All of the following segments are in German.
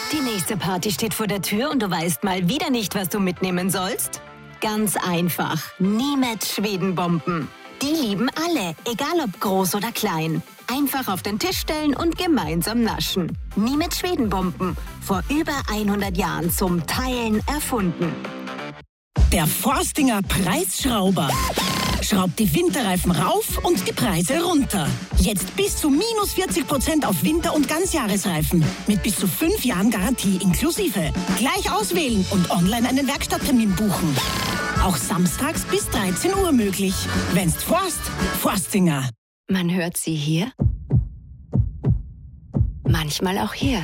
Die nächste Party steht vor der Tür und du weißt mal wieder nicht, was du mitnehmen sollst? Ganz einfach. Niemet Schwedenbomben. Die lieben alle, egal ob groß oder klein. Einfach auf den Tisch stellen und gemeinsam naschen. Niemet Schwedenbomben. Vor über 100 Jahren zum Teilen erfunden. Der Forstinger Preisschrauber. Schraubt die Winterreifen rauf und die Preise runter. Jetzt bis zu minus 40% auf Winter- und Ganzjahresreifen. Mit bis zu 5 Jahren Garantie inklusive. Gleich auswählen und online einen Werkstatttermin buchen. Auch samstags bis 13 Uhr möglich. Wenn's Forstinger. Man hört sie hier. Manchmal auch hier.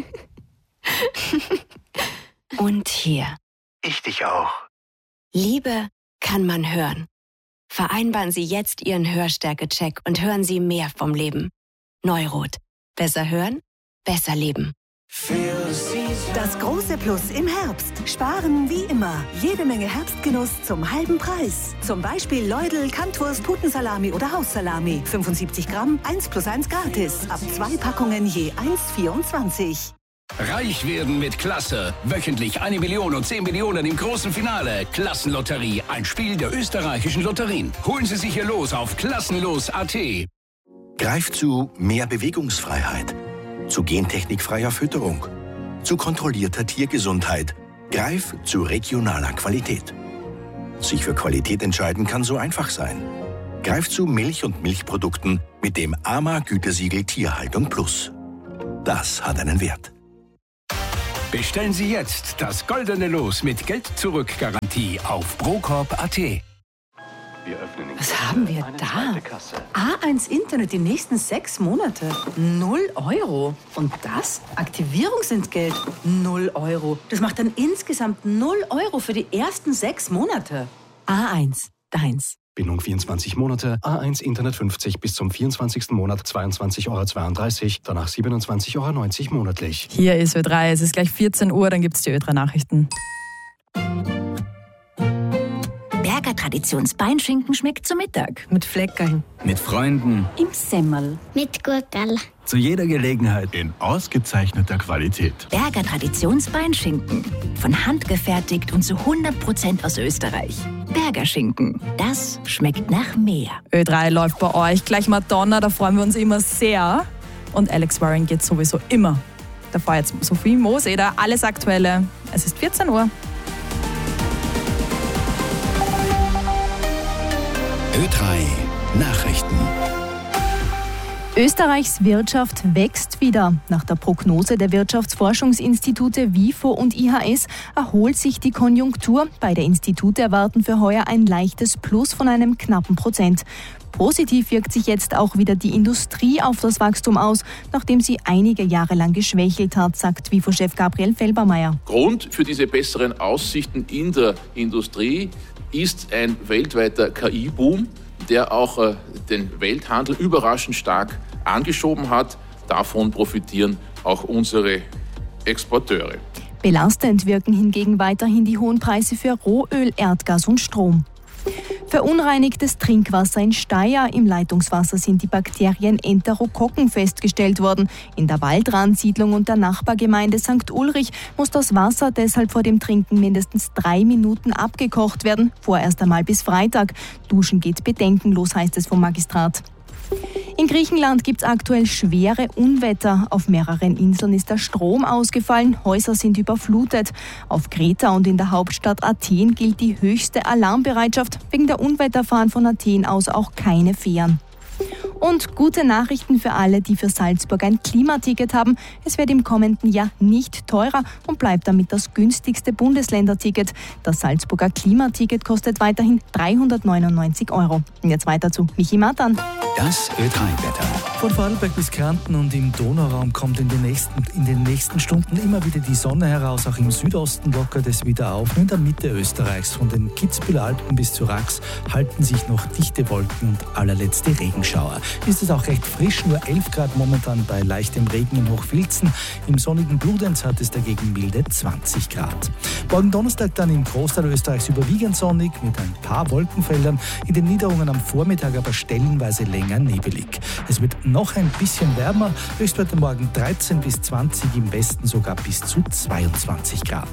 Und hier. Ich dich auch. Liebe kann man hören. Vereinbaren Sie jetzt Ihren Hörstärke-Check und hören Sie mehr vom Leben. Neurot. Besser hören, besser leben. Das große Plus im Herbst. Sparen wie immer. Jede Menge Herbstgenuss zum halben Preis. Zum Beispiel Leudl, Kantwurst, Putensalami oder Haussalami. 75 Gramm, 1+1 gratis. Ab 2 Packungen je 1,24. Reich werden mit Klasse. Wöchentlich 1 Million und 10 Millionen im großen Finale. Klassenlotterie, ein Spiel der österreichischen Lotterien. Holen Sie sich hier los auf klassenlos.at. Greif zu mehr Bewegungsfreiheit, zu gentechnikfreier Fütterung, zu kontrollierter Tiergesundheit. Greif zu regionaler Qualität. Sich für Qualität entscheiden kann so einfach sein. Greif zu Milch und Milchprodukten mit dem AMA-Gütesiegel Tierhaltung Plus. Das hat einen Wert. Bestellen Sie jetzt das goldene Los mit Geld-Zurück-Garantie auf procorp.at. Was haben wir da? A1 Internet die nächsten 6 Monate. 0 Euro. Und das? Aktivierungsentgelt. 0 Euro. Das macht dann insgesamt 0 Euro für die ersten 6 Monate. A1, deins. Bindung 24 Monate, A1 Internet 50 bis zum 24. Monat 22,32 €, danach 27,90 € monatlich. Hier ist Ö3, es ist gleich 14 Uhr, dann gibt's die Ö3-Nachrichten. Berger Traditionsbeinschinken schmeckt zu Mittag. Mit Fleckerln. Mit Freunden. Im Semmel. Mit Gurkerl. Zu jeder Gelegenheit. In ausgezeichneter Qualität. Berger Traditionsbeinschinken. Von Hand gefertigt und zu 100% aus Österreich. Berger Schinken. Das schmeckt nach mehr. Ö3 läuft bei euch. Gleich Madonna, da freuen wir uns immer sehr. Und Alex Warren geht sowieso immer. Davor jetzt Sophie Mooseder, alles Aktuelle. Es ist 14 Uhr. Ö3 Nachrichten. Österreichs Wirtschaft wächst wieder. Nach der Prognose der Wirtschaftsforschungsinstitute WIFO und IHS erholt sich die Konjunktur. Beide Institute erwarten für heuer ein leichtes Plus von einem knappen Prozent. Positiv wirkt sich jetzt auch wieder die Industrie auf das Wachstum aus, nachdem sie einige Jahre lang geschwächelt hat, sagt WIFO-Chef Gabriel Felbermayr. Grund für diese besseren Aussichten in der Industrie ist ein weltweiter KI-Boom, der auch den Welthandel überraschend stark angeschoben hat. Davon profitieren auch unsere Exporteure. Belastend wirken hingegen weiterhin die hohen Preise für Rohöl, Erdgas und Strom. Verunreinigtes Trinkwasser in Steyr. Im Leitungswasser sind die Bakterien Enterokokken festgestellt worden. In der Waldrandsiedlung und der Nachbargemeinde St. Ulrich muss das Wasser deshalb vor dem Trinken mindestens 3 Minuten abgekocht werden. Vorerst einmal bis Freitag. Duschen geht bedenkenlos, heißt es vom Magistrat. In Griechenland gibt es aktuell schwere Unwetter. Auf mehreren Inseln ist der Strom ausgefallen, Häuser sind überflutet. Auf Kreta und in der Hauptstadt Athen gilt die höchste Alarmbereitschaft. Wegen der Unwetter fahren von Athen aus auch keine Fähren. Und gute Nachrichten für alle, die für Salzburg ein Klimaticket haben. Es wird im kommenden Jahr nicht teurer und bleibt damit das günstigste Bundesländerticket. Das Salzburger Klimaticket kostet weiterhin 399 €. Und jetzt weiter zu Michi Matan. Das Ö3-Wetter. Von Vorarlberg bis Kärnten und im Donauraum kommt in den nächsten Stunden immer wieder die Sonne heraus. Auch im Südosten lockert es wieder auf. Nur in der Mitte Österreichs, von den Kitzbüheler Alpen bis zu Rax, halten sich noch dichte Wolken und allerletzte Regenschauer. Ist es auch recht frisch, nur 11 Grad momentan bei leichtem Regen in Hochfilzen. Im sonnigen Bludenz hat es dagegen milde 20 Grad. Morgen Donnerstag dann im Großteil Österreichs überwiegend sonnig mit ein paar Wolkenfeldern. In den Niederungen am Vormittag aber stellenweise länger nebelig. Es wird noch ein bisschen wärmer. Höchstwerte morgen 13 bis 20, im Westen sogar bis zu 22 Grad.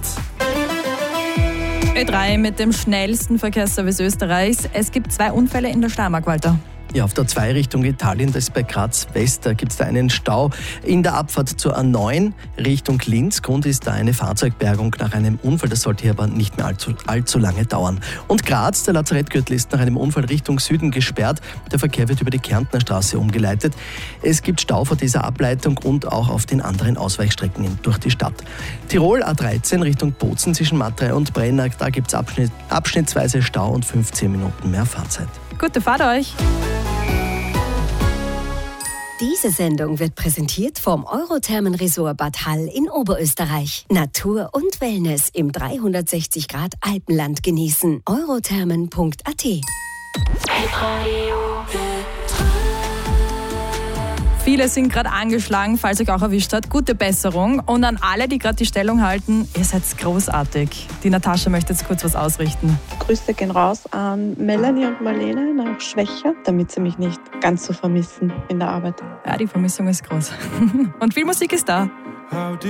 Ö3 mit dem schnellsten Verkehrsservice Österreichs. Es gibt 2 Unfälle in der Steiermark, Walter. Ja, auf der 2 Richtung Italien, das ist bei Graz West, da gibt es da einen Stau in der Abfahrt zur A9 Richtung Linz. Grund ist da eine Fahrzeugbergung nach einem Unfall, das sollte hier aber nicht mehr allzu lange dauern. Und Graz, der Lazarettgürtel ist nach einem Unfall Richtung Süden gesperrt. Der Verkehr wird über die Kärntner Straße umgeleitet. Es gibt Stau vor dieser Ableitung und auch auf den anderen Ausweichstrecken durch die Stadt. Tirol A13 Richtung Bozen zwischen Matrei und Brenner, da gibt es abschnittsweise Stau und 15 Minuten mehr Fahrzeit. Gute Fahrt euch! Diese Sendung wird präsentiert vom Eurothermen-Resort Bad Hall in Oberösterreich. Natur und Wellness im 360 Grad Alpenland genießen. eurothermen.at. Viele sind gerade angeschlagen, falls euch auch erwischt hat. Gute Besserung. Und an alle, die gerade die Stellung halten, ihr seid großartig. Die Natascha möchte jetzt kurz was ausrichten. Grüße gehen raus an Melanie und Marlene nach Schwächer, damit sie mich nicht ganz so vermissen in der Arbeit. Ja, die Vermissung ist groß. Und viel Musik ist da.